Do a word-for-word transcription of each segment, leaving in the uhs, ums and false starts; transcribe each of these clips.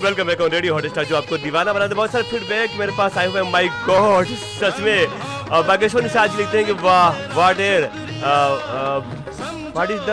Welcome back on radio Hotstar, जो आपको दीवाना बनाते। बहुत सारे फीडबैक मेरे पास आए हुए हैं। माय गॉड, सच में। और बागेश्वर से आज लिखते हैं कि वाह what air what is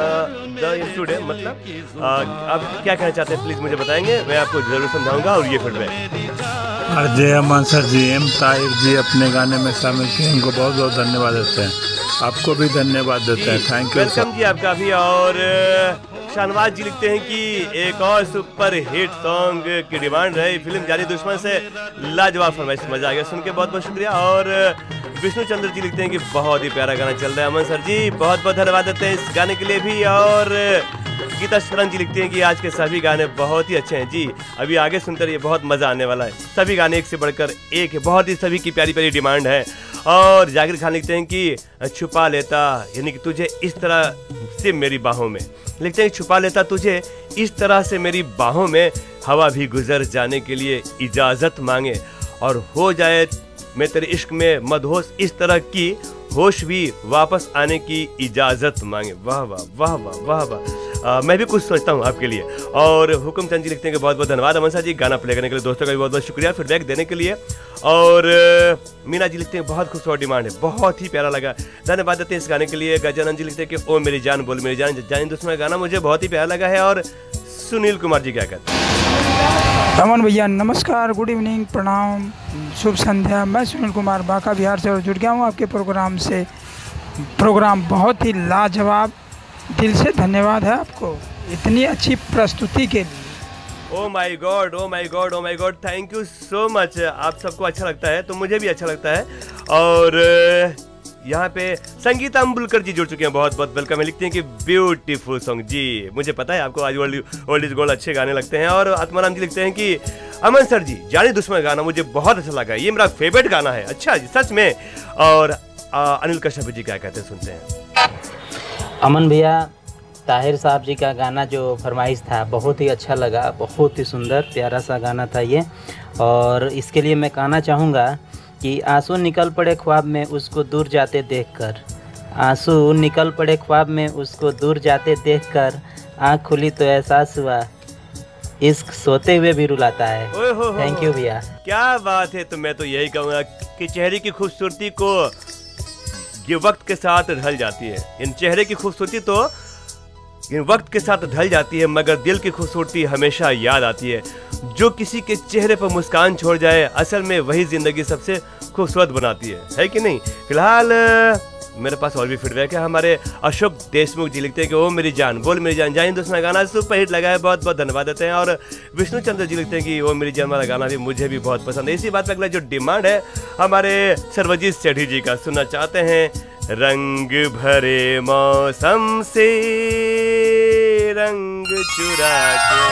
the the today, मतलब uh, आप क्या कहना चाहते हैं प्लीज मुझे बताएंगे, मैं आपको जरूर समझाऊंगा। और ये फीडबैक अजय अमन सर जी, एम ताहिर जी अपने गाने में शामिल किए, उनको बहुत बहुत धन्यवाद देते हैं। आपको भी धन्यवाद देते हैं, थैंक यू। वेलकम जी आपका भी। और शाहनवाज जी लिखते हैं कि एक और सुपर हिट सॉन्ग की डिमांड रही फिल्म जानी दुश्मन से, लाजवाब फरमाइश, मजा आ गया सुन के, बहुत बहुत शुक्रिया। और विष्णु चंद्र जी लिखते हैं कि बहुत ही प्यारा गाना चल रहा है। अमन सर जी बहुत बहुत धन्यवाद देते हैं इस गाने के लिए भी। और गीता शरण जी लिखते हैं कि आज के सभी गाने बहुत ही अच्छे हैं जी, अभी आगे सुनकर ये बहुत मजा आने वाला है। सभी गाने एक से बढ़कर एक है, बहुत ही सभी की प्यारी प्यारी डिमांड है। और जाकिर खान लिखते हैं कि छुपा लेता, यानी कि तुझे इस तरह से मेरी बाहों में, लिखते हैं छुपा लेता तुझे इस तरह से मेरी बाहों में, हवा भी गुजर जाने के लिए इजाजत मांगे, और हो जाए मैं तेरे इश्क में मदहोश इस तरह की, होश भी वापस आने की इजाजत मांगे। वाह वाह वाह वाह वाह वाह। आ, मैं भी कुछ सोचता हूँ आपके लिए। और हुकुम चंद जी लिखते हैं कि बहुत बहुत धन्यवाद अमन साहब जी गाना प्ले करने के लिए, दोस्तों का भी बहुत बहुत शुक्रिया फीडबैक देने के लिए। और मीना जी लिखते हैं बहुत खूबसूरत डिमांड है, बहुत ही प्यारा लगा, धन्यवाद देते हैं इस गाने के लिए। गजानंद जी लिखते हैं कि ओ मेरी जान बोल मेरी जान, जानी दुश्मन गाना मुझे बहुत ही प्यारा लगा है। और सुनील कुमार जी क्या कहते हैं? अमन भैया नमस्कार, गुड इवनिंग, प्रणाम, शुभ संध्या। मैं सुनील कुमार बांका बिहार से और जुड़ गया हूँ आपके प्रोग्राम से। प्रोग्राम बहुत ही लाजवाब, दिल से धन्यवाद है आपको इतनी अच्छी प्रस्तुति के लिए। Oh my God, oh my God, oh my God, thank you so much. आप सबको अच्छा लगता है तो मुझे भी अच्छा लगता है। और यहाँ पे संगीता अम्बुलकर जी जुड़ चुके हैं, बहुत बहुत वेलकम है। लिखते हैं कि ब्यूटीफुल सॉन्ग जी, मुझे पता है आपको आज ओल्ड इज गोल्ड अच्छे गाने लगते हैं। और आत्माराम जी लिखते हैं कि अमन सर जी जानी दुश्मन गाना मुझे बहुत अच्छा लगा, ये मेरा फेवरेट गाना है। अच्छा जी, सच में। और आ, अनिल कश्यप जी क्या कहते हैं, सुनते हैं। अमन भैया, ताहिर साहब जी का गाना जो फरमाइश था बहुत ही अच्छा लगा, बहुत ही सुंदर प्यारा सा गाना था ये। और इसके लिए मैं कहना चाहूँगा कि आंसू निकल पड़े ख्वाब में उसको दूर जाते देखकर, आंसू निकल पड़े ख्वाब में उसको दूर जाते देखकर, आँख खुली तो एहसास हुआ इश्क सोते हुए भी रुलाता है। थैंक यू भैया, क्या बात है। तो मैं तो यही कहूँगा कि चेहरे की खूबसूरती को ये वक्त के साथ ढल जाती है, इन चेहरे की खूबसूरती तो इन वक्त के साथ ढल जाती है, मगर दिल की खूबसूरती हमेशा याद आती है। जो किसी के चेहरे पर मुस्कान छोड़ जाए, असल में वही जिंदगी सबसे खूबसूरत बनाती है, है कि नहीं। फिलहाल मेरे पास और भी फीडबैक है। हमारे अशोक देशमुख जी लिखते हैं कि ओ मेरी जान बोल मेरी जान, जानी दुश्मन गाना सुपर हिट लगा है, बहुत बहुत धन्यवाद देते हैं। और विष्णु चंद्र जी लिखते हैं कि ओ मेरी जान वाला गाना भी मुझे भी बहुत पसंद है। इसी बात पर अगला जो डिमांड है हमारे सर्वजीत सेठी जी का, सुनना चाहते हैं रंग भरे मौसम से रंग चुरा के।